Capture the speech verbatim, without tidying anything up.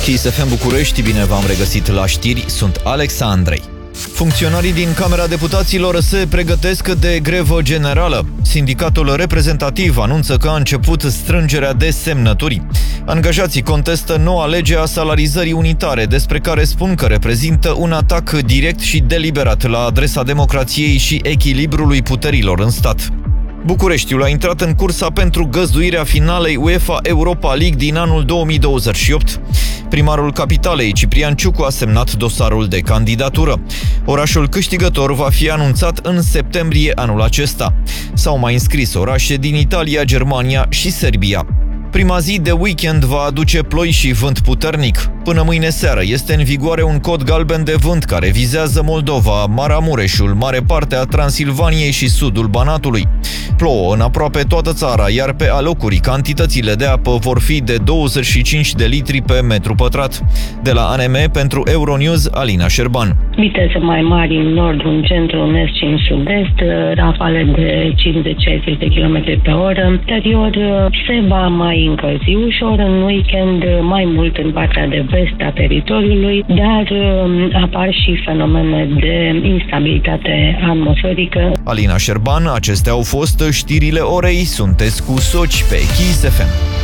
Kiss F M București, bine v-am regăsit la știri, sunt Alex Andrei. Funcționarii din Camera Deputaților se pregătesc de grevă generală. Sindicatul reprezentativ anunță că a început strângerea de semnături. Angajații contestă noua lege a salarizării unitare, despre care spun că reprezintă un atac direct și deliberat la adresa democrației și echilibrului puterilor în stat. Bucureștiul a intrat în cursa pentru găzduirea finalei UEFA Europa League din anul două mii douăzeci și opt. Primarul capitalei, Ciprian Ciucu, a semnat dosarul de candidatură. Orașul câștigător va fi anunțat în septembrie anul acesta. S-au mai înscris orașe din Italia, Germania și Serbia. Prima zi de weekend va aduce ploi și vânt puternic. Până mâine seară este în vigoare un cod galben de vânt care vizează Moldova, Maramureșul, mare parte a Transilvaniei și sudul Banatului. Plouă în aproape toată țara, iar pe alocuri cantitățile de apă vor fi de douăzeci și cinci de litri pe metru pătrat. De la A N M pentru Euronews, Alina Șerban. Viteze mai mari în nord, în centru, în est și în sud-est, rafale de cincizeci șaizeci de kilometri pe oră. Interior se va mai încălzi ușor, în weekend mai mult în partea de vest a teritoriului, dar apar și fenomene de instabilitate atmosferică. Alina Șerban, acestea au fost știrile orei. Sunteți cu Soci pe Kiss F M.